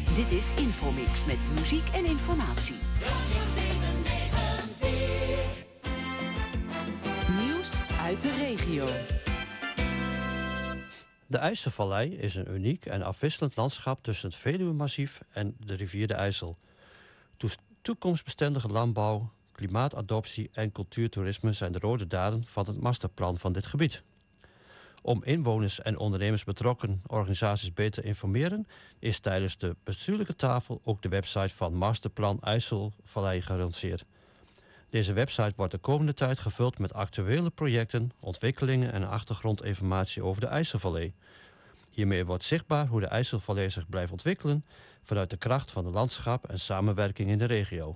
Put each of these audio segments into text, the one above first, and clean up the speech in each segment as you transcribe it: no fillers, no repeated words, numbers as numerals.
Dit is Infomix met muziek en informatie. Nieuws uit de regio. De IJsselvallei is een uniek en afwisselend landschap tussen het Veluwemassief en de rivier de IJssel. Toekomstbestendige landbouw, klimaatadoptie en cultuurtoerisme zijn de rode draden van het masterplan van dit gebied. Om inwoners en ondernemers betrokken organisaties beter te informeren, is tijdens de bestuurlijke tafel ook de website van Masterplan IJsselvallei gelanceerd. Deze website wordt de komende tijd gevuld met actuele projecten, ontwikkelingen en achtergrondinformatie over de IJsselvallei. Hiermee wordt zichtbaar hoe de IJsselvallei zich blijft ontwikkelen vanuit de kracht van het landschap en samenwerking in de regio.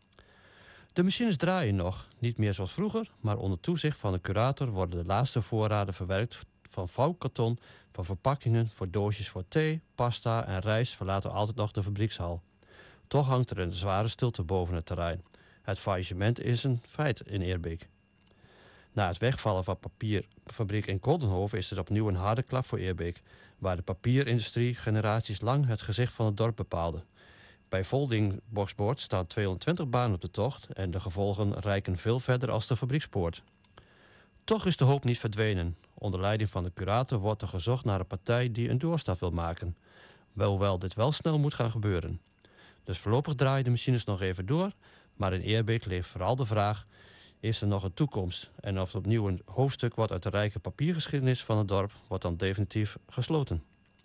De machines draaien nog, niet meer zoals vroeger, maar onder toezicht van de curator worden de laatste voorraden verwerkt van vouwkarton, van verpakkingen voor doosjes voor thee, pasta en rijst verlaten altijd nog de fabriekshal. Toch hangt er een zware stilte boven het terrein. Het faillissement is een feit in Eerbeek. Na het wegvallen van papierfabriek in Koldenhoven is er opnieuw een harde klap voor Eerbeek, waar de papierindustrie generaties lang het gezicht van het dorp bepaalde. Bij Volding Boksboord staan 220 banen op de tocht en de gevolgen reiken veel verder als de fabriekspoort. Toch is de hoop niet verdwenen. Onder leiding van de curator wordt er gezocht naar een partij die een doorstap wil maken. Hoewel dit wel snel moet gaan gebeuren. Dus voorlopig draaien de machines nog even door, maar in Eerbeek leeft vooral de vraag: is er nog een toekomst? En of opnieuw een hoofdstuk wordt uit de rijke papiergeschiedenis van het dorp wordt dan definitief gesloten.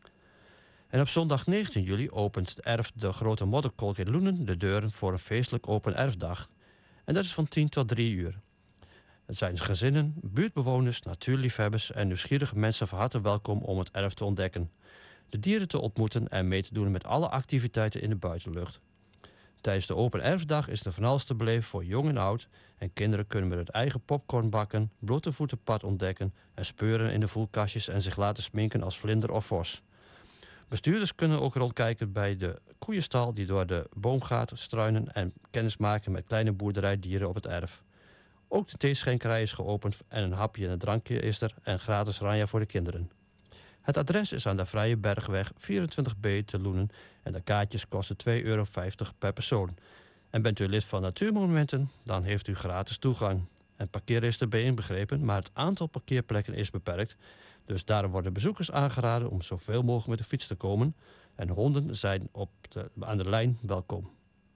En op zondag 19 juli opent het erf de Grote Modderkolk in Loenen de deuren voor een feestelijk open erfdag. En dat is van 10 tot 3 uur. Het zijn gezinnen, buurtbewoners, natuurliefhebbers en nieuwsgierige mensen van harte welkom om het erf te ontdekken, de dieren te ontmoeten en mee te doen met alle activiteiten in de buitenlucht. Tijdens de open erfdag is er van alles te beleven voor jong en oud en kinderen kunnen met het eigen popcorn bakken, blote voetenpad ontdekken en speuren in de voelkastjes en zich laten sminken als vlinder of vos. Bestuurders kunnen ook rondkijken bij de koeienstal die door de boom gaat, struinen en kennis maken met kleine boerderijdieren op het erf. Ook de theeschenkerij is geopend en een hapje en een drankje is er en gratis ranja voor de kinderen. Het adres is aan de Vrije Bergweg 24B te Loenen en de kaartjes kosten €2,50 per persoon. En bent u lid van Natuurmonumenten, dan heeft u gratis toegang. En parkeren is erbij inbegrepen, maar het aantal parkeerplekken is beperkt. Dus daarom worden bezoekers aangeraden om zoveel mogelijk met de fiets te komen. En honden zijn aan de lijn welkom.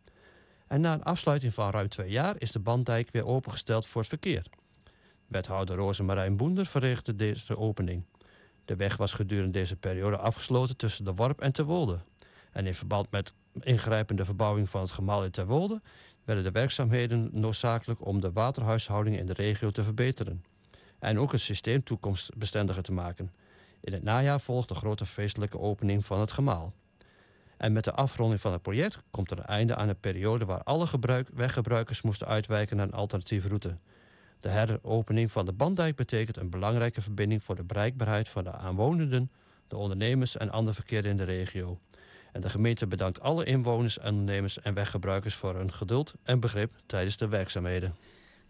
En na een afsluiting van ruim 2 jaar is de Banddijk weer opengesteld voor het verkeer. Wethouder Rosemarijn Boender verrichtte deze opening. De weg was gedurende deze periode afgesloten tussen de Worp en Terwolde. En in verband met ingrijpende verbouwing van het gemaal in Terwolde werden de werkzaamheden noodzakelijk om de waterhuishouding in de regio te verbeteren. En ook het systeem toekomstbestendiger te maken. In het najaar volgt de grote feestelijke opening van het gemaal. En met de afronding van het project komt er een einde aan een periode waar alle weggebruikers moesten uitwijken naar een alternatieve route. De heropening van de Banddijk betekent een belangrijke verbinding voor de bereikbaarheid van de aanwonenden, de ondernemers en ander verkeer in de regio. En de gemeente bedankt alle inwoners, ondernemers en weggebruikers voor hun geduld en begrip tijdens de werkzaamheden.